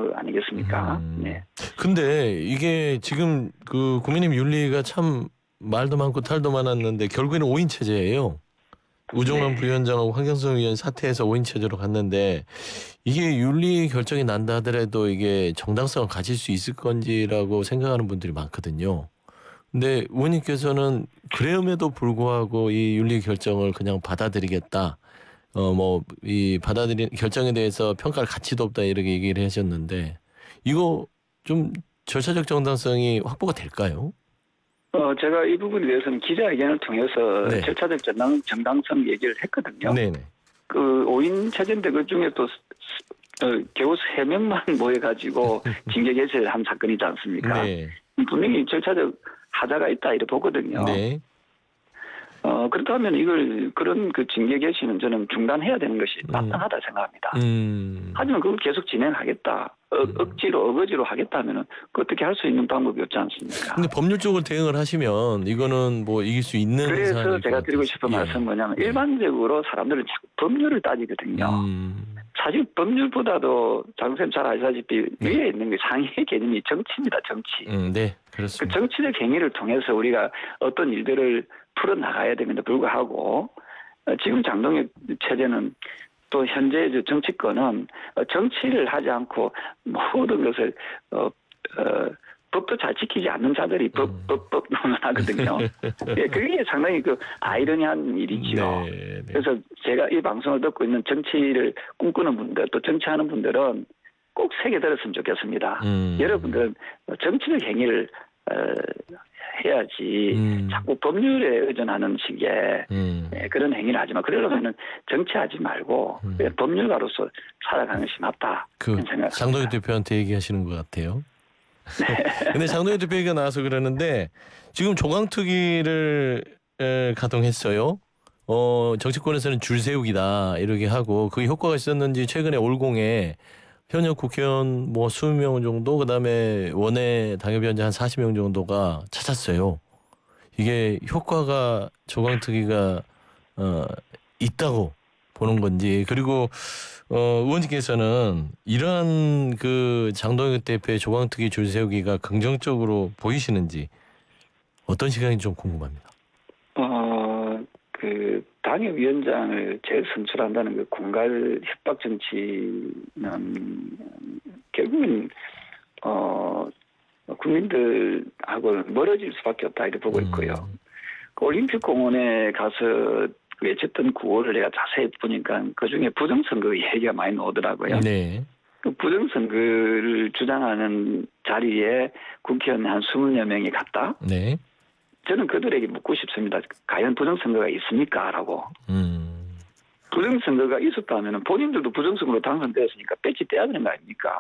거 아니겠습니까? 네. 근데 이게 지금 그 국민의힘 윤리가 참 말도 많고 탈도 많았는데 결국에는 5인 체제예요. 우정란 네. 부위원장하고 황경선 의원 사퇴해서 5인 체제로 갔는데 이게 윤리 결정이 난다 하더라도 이게 정당성을 가질 수 있을 건지라고 생각하는 분들이 많거든요. 근데 의원님께서는 그럼에도 불구하고 이 윤리 결정을 그냥 받아들이겠다. 뭐 이 받아들인 결정에 대해서 평가할 가치도 없다 이렇게 얘기를 하셨는데 이거 좀 절차적 정당성이 확보가 될까요? 제가 이 부분에 대해서는 기자회견을 통해서 네. 절차적 정당성 얘기를 했거든요. 네네. 그 5인 체제인데 그 중에 또 겨우 3명만 모여가지고 징계 개시를 한 사건이지 않습니까? 네. 분명히 절차적 하자가 있다 이렇게 보거든요. 네. 그렇다면 그런 그 징계 개시는 저는 중단해야 되는 것이 마땅하다 생각합니다. 하지만 그걸 계속 진행하겠다. 억지로 어거지로 하겠다면은 그 어떻게 할 수 있는 방법이 없지 않습니까? 근데 법률적으로 대응을 하시면 이거는 뭐 이길 수 있는 그래서 사안일 제가 것 드리고 같아서. 싶은 예. 말씀은 뭐냐면 네. 일반적으로 사람들은 자꾸 법률을 따지거든요. 사실 법률보다도 장선생님 잘 아시다시피 네. 위에 있는 게 상위의 개념이 정치입니다. 정치. 네, 그 그렇습니다. 정치적 행위를 통해서 우리가 어떤 일들을 풀어나가야 됩니다. 불구하고 지금 장동혁 체제는 또 현재 정치권은 정치를 하지 않고 모든 것을 법도 잘 지키지 않는 자들이 법론을 하거든요. 예, 그게 상당히 그 아이러니한 일이지요. 네, 네. 그래서 제가 이 방송을 듣고 있는 정치를 꿈꾸는 분들 또 정치하는 분들은 꼭 새겨 들었으면 좋겠습니다. 여러분들은 정치적 행위를 해야지 자꾸 법률에 의존하는 식의 그런 행위를 하지 마. 그러려면 정치하지 말고 법률가로서 살아가는 것이 맞다. 그 장동혁 대표한테 얘기하시는 것 같아요. 근데 장동혁 대표 얘기가 나와서 그러는데 지금 조강특위를 가동했어요. 정치권에서는 줄 세우기다 이렇게 하고 그게 효과가 있었는지 최근에 올공에 현역 국회의원 뭐 20명 정도 그다음에 원외 당협위원장 한 40명 정도가 찾았어요. 이게 효과가 조강특위가 있다고 보는 건지 그리고 의원님께서는 이러한 그 장동혁 대표의 조강특위 줄 세우기가 긍정적으로 보이시는지 어떤 시각인지 좀 궁금합니다. 그 당협위원장을 재선출한다는 그 공갈 협박 정치는 결국은 국민들하고 멀어질 수밖에 없다 이렇게 보고 있고요. 그 올림픽 공원에 가서 외쳤던 구호를 내가 자세히 보니까 그 중에 부정선거 얘기가 많이 나오더라고요. 네. 그 부정선거를 주장하는 자리에 국회의원 한 20여 명이 갔다. 네. 저는 그들에게 묻고 싶습니다. 과연 부정선거가 있습니까? 라고. 부정선거가 있었다면 본인들도 부정선거로 당선되었으니까 배지 떼야 되는 거 아닙니까?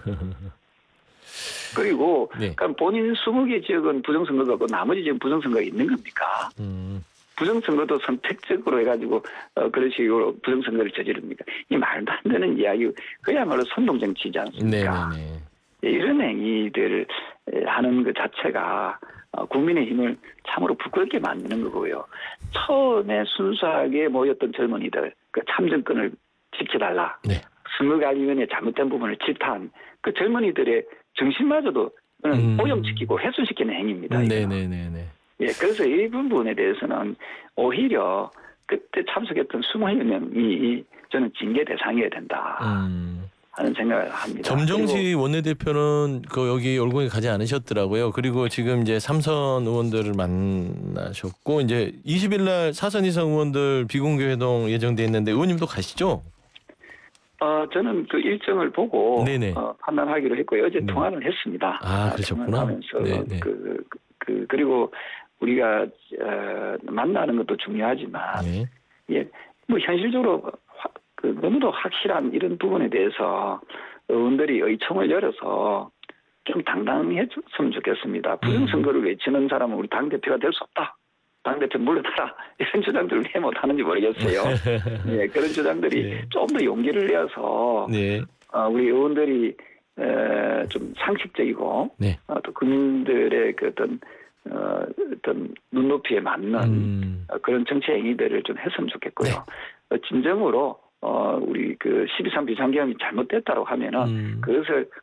그리고 네. 그럼 본인 20개 지역은 부정선거가 없고 나머지 지역은 부정선거가 있는 겁니까? 부정선거도 선택적으로 해가지고 그런 식으로 부정선거를 저지릅니까? 이 말도 안 되는 이야기 그야말로 선동정치지 않습니까? 네네네. 이런 행위들을 하는 것 자체가 국민의힘을 참으로 부끄럽게 만드는 거고요. 처음에 순수하게 모였던 젊은이들, 그 참정권을 지켜달라. 네. 선거관리위원회 잘못된 부분을 질타한 그 젊은이들의 정신마저도 오염시키고 훼손시키는 행위입니다. 네네네네. 예, 그래서 이 부분에 대해서는 오히려 그때 참석했던 20여 명이 저는 징계 대상이어야 된다. 하는 생각을 합니다. 점정식 원내대표는 그 여기 올공에 가지 않으셨더라고요. 그리고 지금 이제 3선 의원들을 만나셨고 이제 20일 날 4선 이상 의원들 비공개 회동 예정돼 있는데 의원님도 가시죠? 저는 그 일정을 보고 네네. 판단하기로 했고요. 어제 네. 통화를 했습니다. 그러셨구나. 통화를 하면서 네네. 그리고 우리가 만나는 것도 중요하지만 네. 예, 뭐 현실적으로 너무도 확실한 이런 부분에 대해서 의원들이 의총을 열어서 좀 당당했으면 좋겠습니다. 부정선거를 외치는 사람은 우리 당대표가 될 수 없다. 당대표 물러나라. 이런 주장들을 왜 못하는지 모르겠어요. 네, 그런 주장들이 네. 좀 더 용기를 내어서 네. 우리 의원들이 좀 상식적이고 네. 또 국민들의 그 어떤 눈높이에 맞는 그런 정치 행위들을 좀 했으면 좋겠고요. 진정으로 우리 그 12.3 비상계엄이 잘못됐다고 하면은 그것을